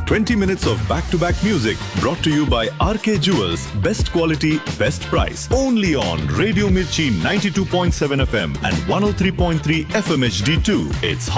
20 minutes of back-to-back music brought to you by RK Jewels. Best quality, best price. Only on Radio Mirchi 92.7 FM and 103.3 FM HD2. It's